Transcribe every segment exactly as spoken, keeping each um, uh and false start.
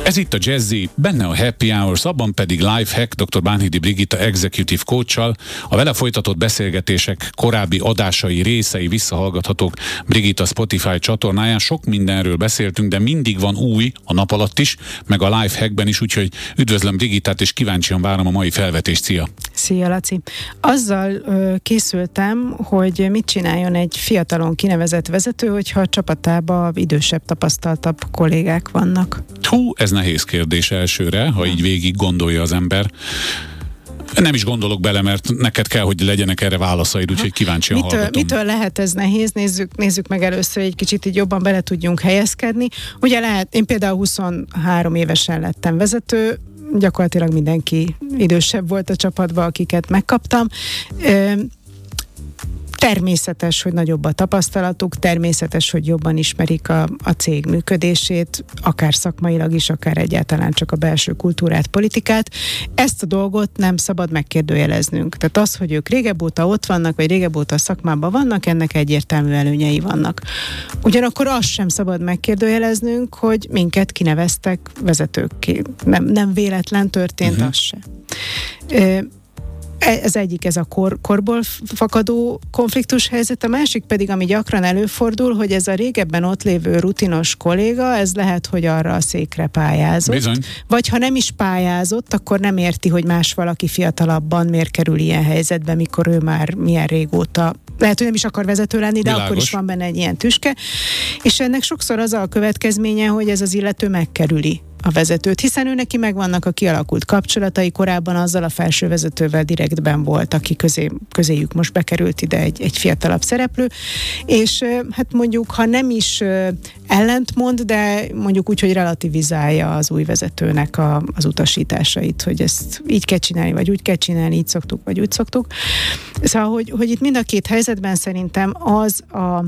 Ez itt a Jazzy, benne a Happy Hours, abban pedig Lifehack dr. Bánhidi Brigitta Executive Coach-sal. A vele folytatott beszélgetések korábbi adásai, részei visszahallgathatók Brigitta Spotify csatornáján. Sok mindenről beszéltünk, de mindig van új a nap alatt is, meg a Lifehackben is, úgyhogy üdvözlöm Brigittát, és kíváncsian várom a mai felvetést. Szia! Szia, Laci! Azzal ö, készültem, hogy mit csináljon egy fiatalon kinevezett vezető, hogyha a csapatában idősebb, tapasztaltabb kollégák vannak. Hú, ez nehéz kérdés elsőre, ha így végig gondolja az ember. Nem is gondolok bele, mert neked kell, hogy legyenek erre válaszaid, úgyhogy kíváncsian mitől, hallgatom. Mitől lehet ez nehéz? Nézzük, nézzük meg először, egy kicsit így jobban bele tudjunk helyezkedni. Ugye lehet, én például huszonhárom évesen lettem vezető, gyakorlatilag mindenki idősebb volt a csapatban, akiket megkaptam. Ö, Természetes, hogy nagyobb a tapasztalatuk, természetes, hogy jobban ismerik a, a cég működését, akár szakmailag is, akár egyáltalán csak a belső kultúrát, politikát. Ezt a dolgot nem szabad megkérdőjeleznünk. Tehát az, hogy ők régebb óta ott vannak, vagy régebb óta a szakmában vannak, ennek egyértelmű előnyei vannak. Ugyanakkor azt sem szabad megkérdőjeleznünk, hogy minket kineveztek vezetőkké. Nem, nem véletlen történt uh-huh. az se. Ö, Ez egyik, ez a kor, korból fakadó konfliktus helyzet, a másik pedig, ami gyakran előfordul, hogy ez a régebben ott lévő rutinos kolléga, ez lehet, hogy arra a székre pályázott. Bizony. Vagy ha nem is pályázott, akkor nem érti, hogy más valaki fiatalabban miért kerül ilyen helyzetbe, mikor ő már milyen régóta, lehet, hogy nem is akar vezető lenni, de Világos. Akkor is van benne egy ilyen tüske. És ennek sokszor az a következménye, hogy ez az illető megkerüli a vezetőt, hiszen ő neki megvannak a kialakult kapcsolatai, korábban azzal a felső vezetővel direktben volt, aki közé, közéjük most bekerült ide egy, egy fiatalabb szereplő, és hát mondjuk, ha nem is ellentmond, de mondjuk úgy, hogy relativizálja az új vezetőnek a, az utasításait, hogy ezt így kell csinálni, vagy úgy kell csinálni, így szoktuk, vagy úgy szoktuk. Szóval, hogy, hogy itt mind a két helyzetben szerintem az a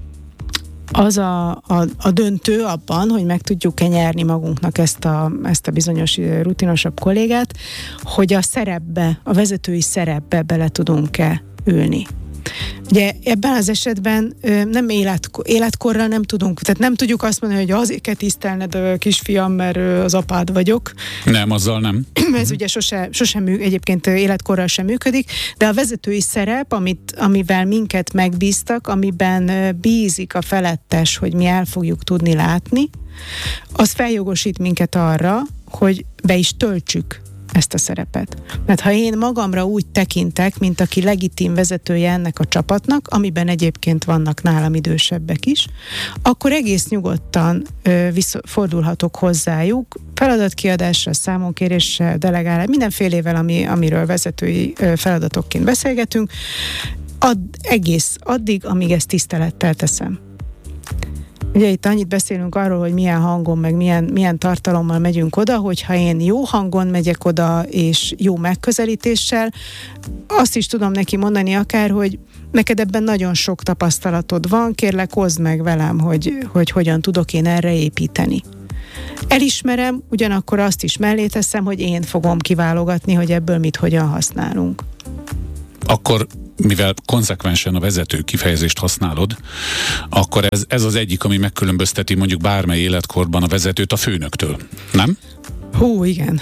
az a, a, a döntő abban, hogy meg tudjuk-e nyerni magunknak ezt a, ezt a bizonyos rutinosabb kollégát, hogy a szerepbe, a vezetői szerepbe bele tudunk-e ülni. Ugye ebben az esetben ö, nem élet, életkorral nem tudunk, tehát nem tudjuk azt mondani, hogy azért kell tisztelned, a kisfiam, mert ö, az apád vagyok. Nem, azzal nem. Ez ugye sose, sosem mű, egyébként életkorral sem működik, de a vezetői szerep, amit, amivel minket megbíztak, amiben ö, bízik a felettes, hogy mi el fogjuk tudni látni, az feljogosít minket arra, hogy be is töltsük ezt a szerepet. Mert ha én magamra úgy tekintek, mint aki legitim vezetője ennek a csapatnak, amiben egyébként vannak nálam idősebbek is, akkor egész nyugodtan ö, visz, fordulhatok hozzájuk, feladatkiadással, számonkéréssel, delegálás, mindenfélével, ami, amiről vezetői ö, feladatokként beszélgetünk, ad, egész addig, amíg ezt tisztelettel teszem. Ugye itt annyit beszélünk arról, hogy milyen hangon, meg milyen, milyen tartalommal megyünk oda, hogyha én jó hangon megyek oda, és jó megközelítéssel, azt is tudom neki mondani akár, hogy neked ebben nagyon sok tapasztalatod van, kérlek, oszd meg velem, hogy, hogy hogyan tudok én erre építeni. Elismerem, ugyanakkor azt is mellé teszem, hogy én fogom kiválogatni, hogy ebből mit hogyan használunk. Akkor mivel konzekvensen a vezető kifejezést használod, akkor ez, ez az egyik, ami megkülönbözteti mondjuk bármely életkorban a vezetőt a főnöktől, nem? Hú, igen.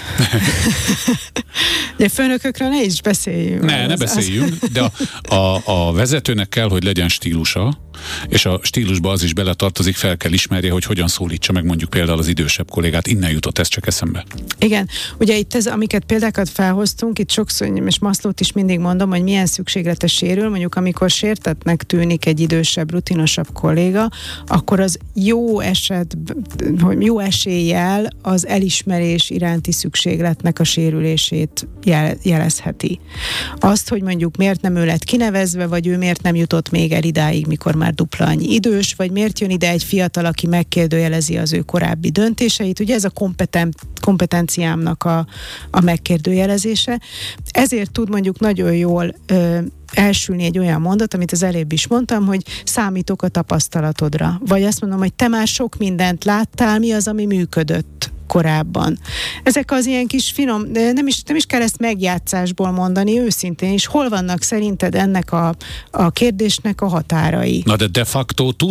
De főnökökről ne is beszéljünk. Ne, ne beszéljünk, de a, a, a vezetőnek kell, hogy legyen stílusa, és a stílusba az is beletartozik, fel kell ismerje, hogy hogyan szólítsa meg mondjuk például az idősebb kollégát. Innen jutott ez csak eszembe. Igen, ugye itt ez, amiket példákat felhoztunk, itt sokszor, és Maslowt is mindig mondom, hogy milyen szükséglete sérül, mondjuk amikor sértettnek tűnik egy idősebb, rutinosabb kolléga, akkor az jó eset, jó eséllyel az elismerés iránti szükségletnek a sérülését jel, jelezheti. Azt, hogy mondjuk miért nem ő lett kinevezve, vagy ő miért nem jutott még el idáig, mikor már dupla annyi idős, vagy miért jön ide egy fiatal, aki megkérdőjelezi az ő korábbi döntéseit. Ugye ez a kompetent, kompetenciámnak a, a megkérdőjelezése. Ezért tud mondjuk nagyon jól ö, elsülni egy olyan mondat, amit az előbb is mondtam, hogy számítok a tapasztalatodra. Vagy azt mondom, hogy te már sok mindent láttál, mi az, ami működött korábban. Ezek az ilyen kis finom, nem is, nem is kell ezt megjátszásból mondani, őszintén is. Hol vannak szerinted ennek a, a kérdésnek a határai? Na de de facto tud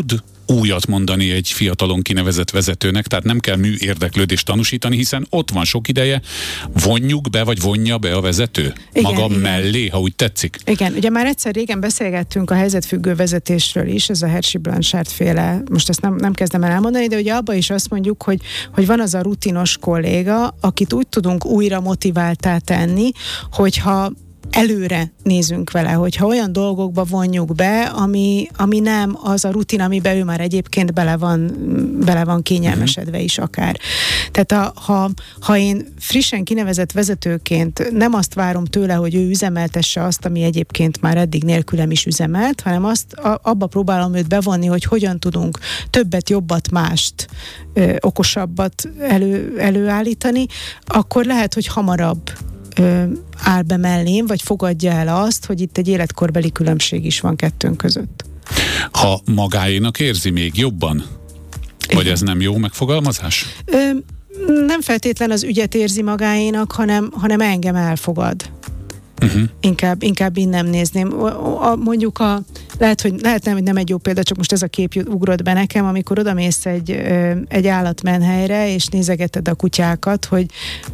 újat mondani egy fiatalon kinevezett vezetőnek, tehát nem kell mű érdeklődést tanúsítani, hiszen ott van sok ideje, vonjuk be, vagy vonja be a vezető igen, maga igen. mellé, ha úgy tetszik. Igen, ugye már egyszer régen beszélgettünk a helyzetfüggő vezetésről is, ez a Hershey Blanchard féle, most ezt nem, nem kezdem el elmondani, de ugye abban is azt mondjuk, hogy, hogy van az a rutinos kolléga, akit úgy tudunk újra motiváltá tenni, hogyha előre nézünk vele, hogyha olyan dolgokba vonjuk be, ami, ami nem az a rutin, amiben ő már egyébként bele van, bele van kényelmesedve is akár. Tehát a, ha, ha én frissen kinevezett vezetőként nem azt várom tőle, hogy ő üzemeltesse azt, ami egyébként már eddig nélkülem is üzemelt, hanem azt a, abba próbálom őt bevonni, hogy hogyan tudunk többet, jobbat, mást, ö, okosabbat elő, előállítani, akkor lehet, hogy hamarabb Ö, áll be mellém, vagy fogadja el azt, hogy itt egy életkorbeli különbség is van kettőnk között. Ha magáénak érzi még jobban? Vagy igen. Ez nem jó megfogalmazás? Ö, nem feltétlen az ügyet érzi magáénak, hanem, hanem engem elfogad. Uh-huh. Inkább, inkább innen nézném. A, a, mondjuk a, lehet, hogy lehet nem, hogy nem egy jó példa, csak most ez a kép ugrott be nekem, amikor odamész egy, egy állatmenhelyre, és nézegeted a kutyákat, hogy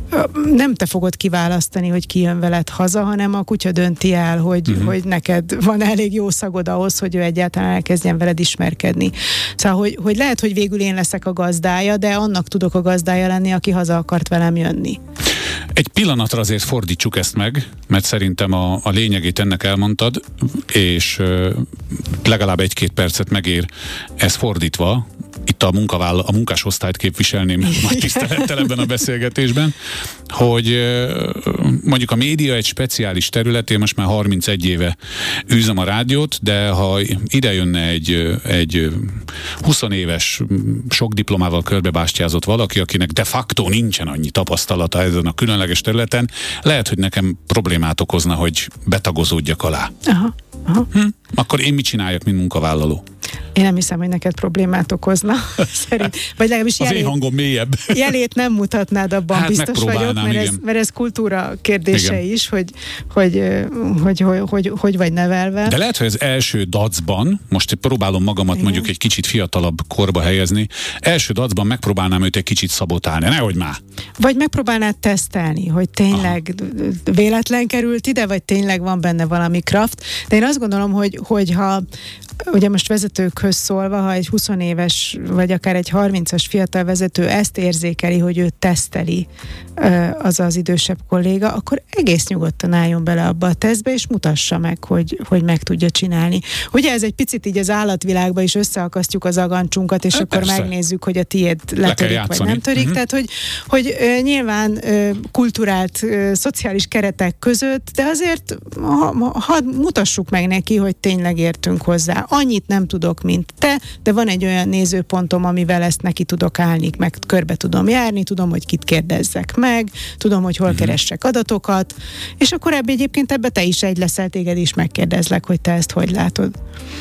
nem te fogod kiválasztani, hogy ki jön veled haza, hanem a kutya dönti el, hogy, uh-huh. hogy neked van elég jó szagod ahhoz, hogy ő egyáltalán elkezdjen veled ismerkedni. Szóval, hogy, hogy lehet, hogy végül én leszek a gazdája, de annak tudok a gazdája lenni, aki haza akart velem jönni. Egy pillanatra azért fordítsuk ezt meg, mert szerintem a, a lényegét ennek elmondtad, és ö, legalább egy-két percet megér ez fordítva. Itt a, munkaváll, a munkásosztályt képviselném nagy tisztelettel ebben a beszélgetésben, hogy ö, mondjuk a média egy speciális terület, én most már harmincegy éve űzöm a rádiót, de ha ide jönne egy, egy húsz éves, sok diplomával körbebástyázott valaki, akinek de facto nincsen annyi tapasztalata ezen a különleges területen, lehet, hogy nekem problémát okozna, hogy betagozódjak alá. Aha, aha. Hm? Akkor én mit csináljak, mint munkavállaló? Én nem hiszem, hogy neked problémát okozna, szerint. Vagy legalábbis jelét, az én hangom mélyebb. Jelét nem mutatnád, abban hát biztos vagyok, mert ez, mert ez kultúra kérdése igen. is, hogy hogy, hogy, hogy, hogy hogy vagy nevelve. De lehet, hogy az első dacban, most próbálom magamat igen. mondjuk egy kicsit fiatalabb korba helyezni, első dacban megpróbálnám őt egy kicsit szabotálni, nehogy már. Vagy megpróbálnád tesztelni, hogy tényleg aha. véletlen került ide, vagy tényleg van benne valami kraft. De én azt gondolom, hogy, hogy ha ugye most vezetőkhöz szólva, ha egy húsz éves, vagy akár egy harmincas fiatal vezető ezt érzékeli, hogy ő teszteli az az idősebb kolléga, akkor egész nyugodtan álljon bele abba a tesztbe, és mutassa meg, hogy, hogy meg tudja csinálni. Ugye ez egy picit így az állatvilágban is összeakasztjuk az agancsunkat, és e, akkor persze. megnézzük, hogy a tiéd letörik, Le vagy nem törik. Uh-huh. Tehát, hogy, hogy uh, nyilván uh, kulturált, uh, szociális keretek között, de azért ha, ha mutassuk meg neki, hogy tényleg értünk hozzá. Annyit nem tudok, mint te, de van egy olyan nézőpontom, amivel ezt neki tudok állni, meg körbe tudom járni, tudom, hogy kit kérdezzek meg, tudom, hogy hol uh-huh. keressek adatokat, és akkor ebbe egyébként ebbe te is egy leszel, téged is megkérdezlek, hogy te ezt hogy látod.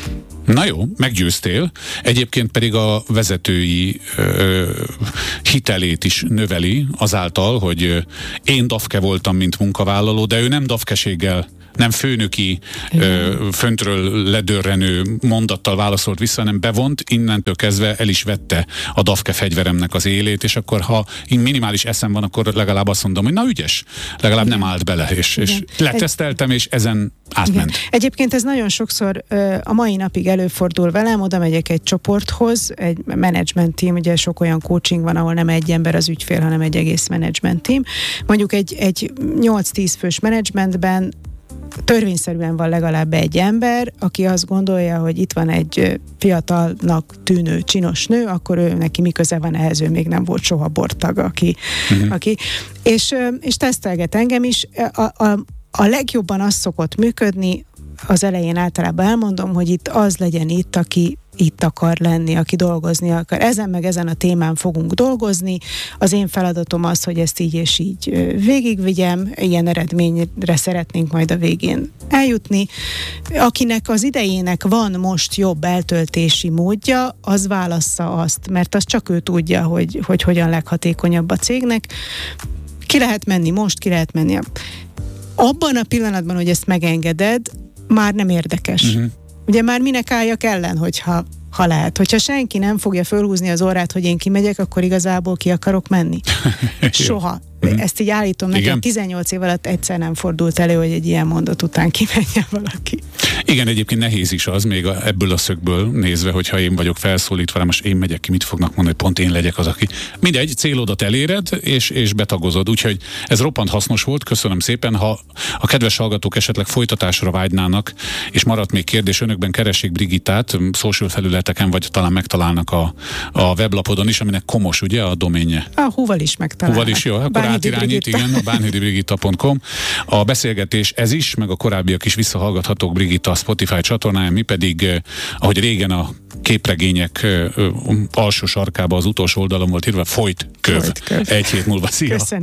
Na jó, meggyőztél. Egyébként pedig a vezetői ö, hitelét is növeli azáltal, hogy én dafke voltam, mint munkavállaló, de ő nem dafkeséggel, nem főnöki, ö, föntről ledörrenő mondattal válaszolt vissza, hanem bevont, innentől kezdve el is vette a dafke fegyveremnek az élét, és akkor ha minimális eszem van, akkor legalább azt mondom, hogy na ügyes, legalább igen. nem állt bele, és, és leteszteltem, és ezen átment. Igen. Egyébként ez nagyon sokszor ö, a mai napig előfordul velem, oda megyek egy csoporthoz, egy management team, ugye sok olyan coaching van, ahol nem egy ember az ügyfél, hanem egy egész management team. Mondjuk egy, egy nyolc-tíz fős managementben törvényszerűen van legalább egy ember, aki azt gondolja, hogy itt van egy fiatalnak tűnő csinos nő, akkor ő neki mi köze van ehhez, ő még nem volt soha bortag, aki, uh-huh. aki és, és tesztelget engem is. A, a, a legjobban az szokott működni, az elején általában elmondom, hogy itt az legyen itt, aki itt akar lenni, aki dolgozni akar. Ezen meg ezen a témán fogunk dolgozni. Az én feladatom az, hogy ezt így és így végigvigyem, ilyen eredményre szeretnénk majd a végén eljutni. Akinek az idejének van most jobb eltöltési módja, az válassza azt, mert az csak ő tudja, hogy, hogy hogyan leghatékonyabb a cégnek. Ki lehet menni most, ki lehet menni. Abban a pillanatban, hogy ezt megengeded, már nem érdekes. Uh-huh. Ugye már minek álljak ellen, hogyha ha lehet. Hogyha senki nem fogja fölhúzni az orrát, hogy én kimegyek, akkor igazából ki akarok menni. Soha. Mm. Ezt így állítom nekem, tizennyolc év alatt egyszer nem fordult elő, hogy egy ilyen mondat után kimenjen valaki. Igen, egyébként nehéz is az, még a, ebből a szögből nézve, hogyha én vagyok felszólítva, most én megyek ki, mit fognak mondani, hogy pont én legyek az, aki... Mindegy, célodat eléred, és, és betagozod. Úgyhogy ez roppant hasznos volt, köszönöm szépen. Ha a kedves hallgatók esetleg folytatásra vágynának, és maradt még kérdés, önökben keressék Brigittát, social felületeken, vagy talán megtalálnak a, a weblapodon is, aminek Komos, ugye, a doménye. A Húval is megtalálnak. Húval is, jó, akkor átirányít, igen, a bánhidi brigitta pont com. A beszélgetés ez is, meg a korábbiak is visszahallgathatók Brigitta Spotify csatornáján, mi pedig, eh, ahogy régen a képregények eh, alsó sarkába az utolsó oldalon volt írva, folyt köv. Folyt köv. Egy hét múlva, szia! Köszönöm.